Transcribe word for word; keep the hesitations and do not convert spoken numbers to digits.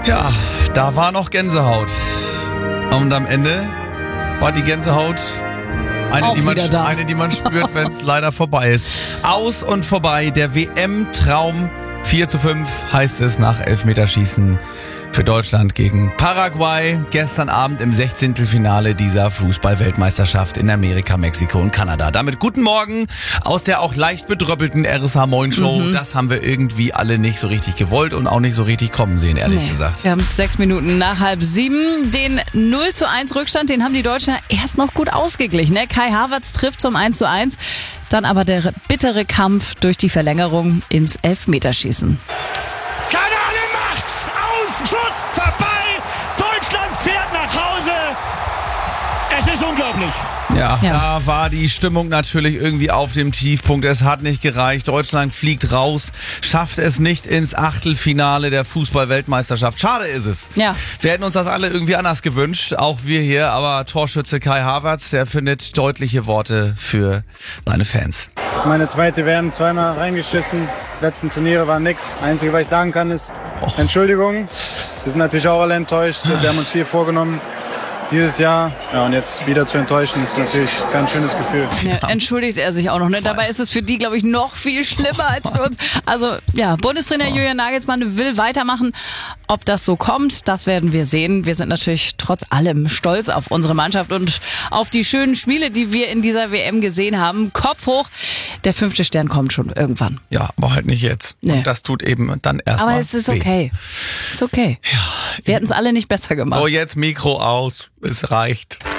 Ja, da war noch Gänsehaut. Und am Ende war die Gänsehaut eine, die man, eine, die man spürt, wenn es leider vorbei ist. Aus und vorbei, der W M-Traum. vier zu fünf heißt es nach Elfmeterschießen für Deutschland gegen Paraguay. Gestern Abend im Sechzehntelfinale dieser Fußball-Weltmeisterschaft in Amerika, Mexiko und Kanada. Damit guten Morgen aus der auch leicht bedröppelten R S H Moin Show. Mhm. Das haben wir irgendwie alle nicht so richtig gewollt und auch nicht so richtig kommen sehen, ehrlich nee. gesagt. Wir haben es sechs Minuten nach halb sieben. Den null zu eins Rückstand, den haben die Deutschen erst noch gut ausgeglichen. Ne? Kai Havertz trifft zum eins zu eins. Dann aber der bittere Kampf durch die Verlängerung ins Elfmeterschießen. Schuss vorbei, Deutschland fährt nach Hause. Es ist unglaublich. Ja, ja, da war die Stimmung natürlich irgendwie auf dem Tiefpunkt. Es hat nicht gereicht. Deutschland fliegt raus, schafft es nicht ins Achtelfinale der Fußball-Weltmeisterschaft. Schade ist es. Ja. Wir hätten uns das alle irgendwie anders gewünscht, auch wir hier. Aber Torschütze Kai Havertz, der findet deutliche Worte für seine Fans. Meine zweite werden zweimal reingeschissen. Die letzten Turniere waren nix. Einzige, was ich sagen kann, ist Entschuldigung. Wir sind natürlich auch alle enttäuscht. Wir haben uns viel vorgenommen dieses Jahr. Ja, und jetzt wieder zu enttäuschen, ist natürlich kein schönes Gefühl. Ja, entschuldigt er sich auch noch. Ne? Dabei ist es für die, glaube ich, noch viel schlimmer als für uns. Also ja, Bundestrainer Julian Nagelsmann will weitermachen. Ob das so kommt, das werden wir sehen. Wir sind natürlich trotz allem stolz auf unsere Mannschaft und auf die schönen Spiele, die wir in dieser W M gesehen haben. Kopf hoch, der fünfte Stern kommt schon irgendwann. Ja, aber halt nicht jetzt. Nee. Und das tut eben dann erstmal Aber es ist weh. okay. Ist okay. Ja, wir hätten es alle nicht besser gemacht. So, jetzt Mikro aus. Es reicht.